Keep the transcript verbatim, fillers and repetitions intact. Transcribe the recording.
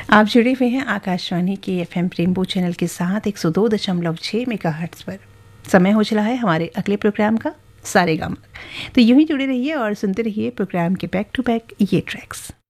आप जुड़े हुए हैं आकाशवाणी के एफएम रेनबो चैनल के साथ एक सौ दो दशमलव छः मेगाहर्ट्ज़ पर। समय हो चला है हमारे अगले प्रोग्राम का, सारेगामा। तो यूं ही जुड़े रहिए और सुनते रहिए प्रोग्राम के बैक टू बैक ये ट्रैक्स।